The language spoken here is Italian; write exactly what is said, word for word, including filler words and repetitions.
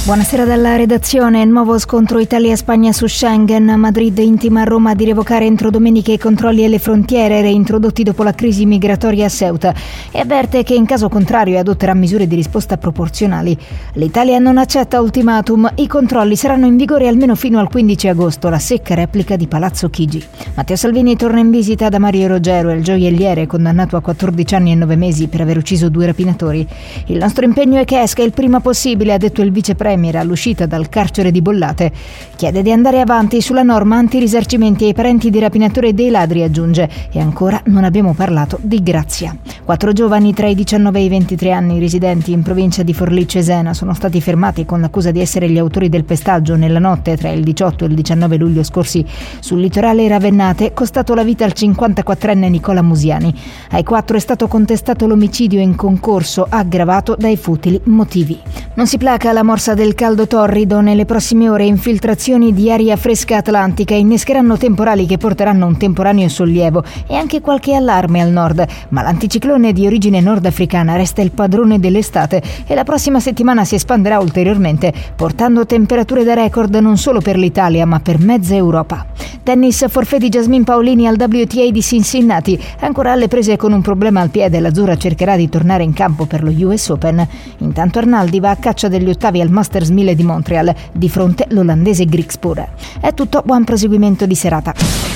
Buonasera dalla redazione. Nuovo scontro Italia-Spagna su Schengen. Madrid intima a Roma di revocare entro domenica i controlli alle frontiere reintrodotti dopo la crisi migratoria a Ceuta e avverte che in caso contrario adotterà misure di risposta proporzionali. L'Italia non accetta ultimatum. I controlli saranno in vigore almeno fino al quindici agosto. La secca replica di Palazzo Chigi. Matteo Salvini torna in visita da Mario Rogero, il gioielliere condannato a quattordici anni e nove mesi per aver ucciso due rapinatori. Il nostro impegno è che esca il prima possibile, ha detto il vicepremier all'uscita dal carcere di Bollate. Chiede di andare avanti sulla norma antirisarcimenti ai parenti dei rapinatori e dei ladri, aggiunge. E ancora non abbiamo parlato di Grazia. Quattro giovani tra i diciannove e i ventitré anni residenti in provincia di Forlì-Cesena sono stati fermati con l'accusa di essere gli autori del pestaggio nella notte tra il diciotto e il diciannove luglio scorsi sul litorale ravennate, costato la vita al cinquantaquattrenne Nicola Musiani. Ai quattro è stato contestato l'omicidio in concorso aggravato dai futili motivi. Non si placa la morsa del caldo torrido. Nelle prossime ore infiltrazioni di aria fresca atlantica innescheranno temporali che porteranno un temporaneo sollievo e anche qualche allarme al nord, ma l'anticiclone di origine nordafricana resta il padrone dell'estate e la prossima settimana si espanderà ulteriormente, portando temperature da record non solo per l'Italia ma per mezza Europa. Tennis, forfait di Jasmine Paolini al W T A di Cincinnati. Ancora alle prese con un problema al piede, l'azzurra cercherà di tornare in campo per lo U S Open. Intanto Arnaldi va a caccia degli ottavi al Masters mille di Montreal, di fronte l'olandese Griekspoor. È tutto, buon proseguimento di serata.